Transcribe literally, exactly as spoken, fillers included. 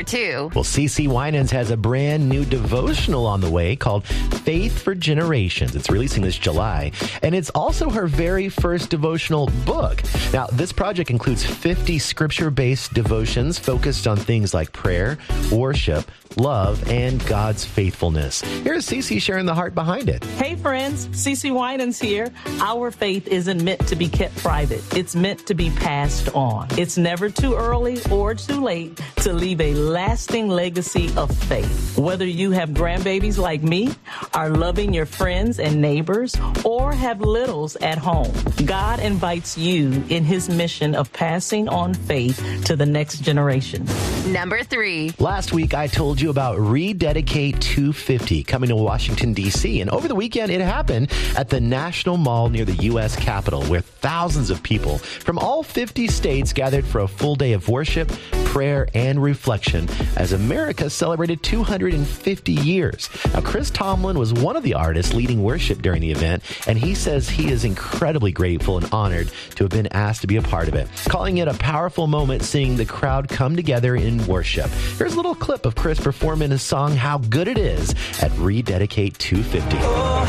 number two. Well, CeCe Winans has a brand new devotional on the way called Faith for Generations. It's releasing this July, and it's also her very first devotional book. Now, this project includes fifty scripture-based devotions focused on things like prayer, worship, love, and God's faithfulness. Here's CeCe sharing the heart behind it. Hey friends, CeCe Winans here. Our faith isn't meant to be kept private. It's meant to be passed on. It's never too early or too late to leave a lasting legacy of faith. Whether you have grandbabies like me, are loving your friends and neighbors, or have littles at home, God invites you in his mission of passing on faith to the next generation. Number three. Last week, I told you about Rededicate two fifty coming to Washington, D C. And over the weekend, it happened at the National Mall near the U S Capitol, where thousands of people from all fifty states gathered for a full day of worship, prayer, and reflection as America celebrated two hundred fifty years. Now, Chris Tomlin was one of the artists leading worship during the event, and he says he is incredibly grateful and honored to have been asked to be a part of it, calling it a powerful moment seeing the crowd come together in worship. Here's a little clip of Chris performing his song How Good It Is at Rededicate two fifty. Oh,